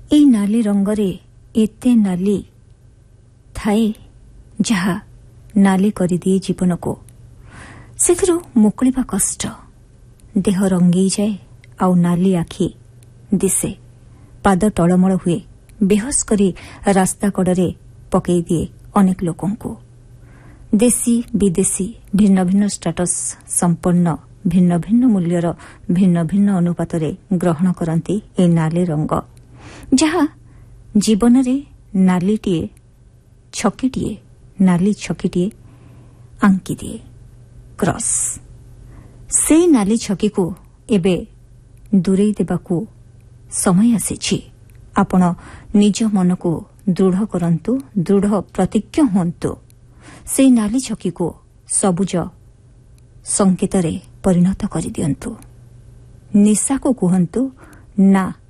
ଏଇ ନାଲି ରଙ୍ଗରେ ଏତେ ନାଲି ଥାଏ ଯାହା ନାଲି କରିଦିଏ ଜୀବନକୁ। ସେଥିରୁ ମୁକୁଳିବା କଷ୍ଟ। ଦେହ ରଙ୍ଗେଇଯାଏ ଆଉ ନାଲି ଆଖି ଦିଶେ। ପାଦ ଟଳମଳ ହୁଏ। ବେହୋସ କରି ରାସ୍ତା କଡ଼ରେ ପକାଇ ଦିଏ ଅନେକ ଲୋକଙ୍କୁ। ଦେଶୀ ବିଦେଶୀ ଭିନ୍ନ ଭିନ୍ନ ଷ୍ଟାଟସ୍ ସମ୍ପନ୍ନ ଭିନ୍ନ ଭିନ୍ନ ମୂଲ୍ୟର ଭିନ୍ନ ଭିନ୍ନ ଅନୁପାତରେ ଗ୍ରହଣ କରନ୍ତି ଏହି ନାଲି ରଙ୍ଗ, ଯାହା ଜୀବନରେ ନାଲି ଛକିଟିଏ ଆଙ୍କିଦିଏ କ୍ରସ୍। ସେହି ନାଲି ଛକିକୁ ଏବେ ଦୂରେଇ ଦେବାକୁ ସମୟ ଆସିଛି। ଆପଣ ନିଜ ମନକୁ ଦୃଢ଼ କରନ୍ତୁ, ଦୃଢ଼ ପ୍ରତିଜ୍ଞ ହୁଅନ୍ତୁ। ସେହି ନାଲି ଛକିକୁ ସବୁଜ ସଂକେତରେ ପରିଣତ କରିଦିଅନ୍ତୁ। ନିଶାକୁ କୁହନ୍ତୁ ନା